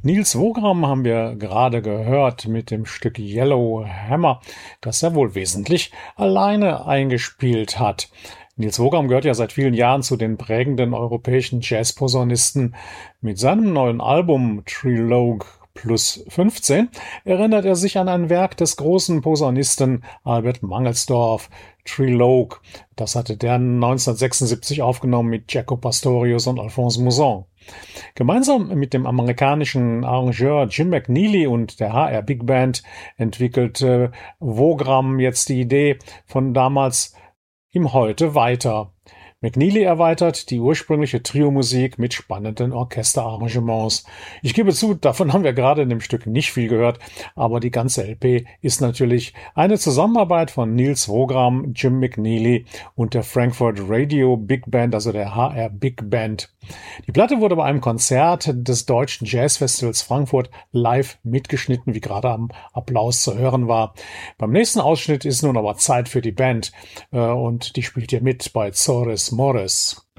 Nils Wogram haben wir gerade gehört mit dem Stück Yellow Hammer, das er wohl wesentlich alleine eingespielt hat. Nils Wogram gehört ja seit vielen Jahren zu den prägenden europäischen Jazzposaunisten. Mit seinem neuen Album Trilogue plus 15 erinnert er sich an ein Werk des großen Posaunisten Albert Mangelsdorff, Trilogue. Das hatte der 1976 aufgenommen mit Jaco Pastorius und Alphonse Mouzon. Gemeinsam mit dem amerikanischen Arrangeur Jim McNeely und der HR Big Band entwickelte Wogram jetzt die Idee von damals im Heute weiter. McNeely erweitert die ursprüngliche Trio-Musik mit spannenden Orchesterarrangements. Ich gebe zu, davon haben wir gerade in dem Stück nicht viel gehört, aber die ganze LP ist natürlich eine Zusammenarbeit von Nils Wogram, Jim McNeely und der Frankfurt Radio Big Band, also der HR Big Band. Die Platte wurde bei einem Konzert des Deutschen Jazzfestivals Frankfurt live mitgeschnitten, wie gerade am Applaus zu hören war. Beim nächsten Ausschnitt ist nun aber Zeit für die Band und die spielt hier mit bei Zores Mores.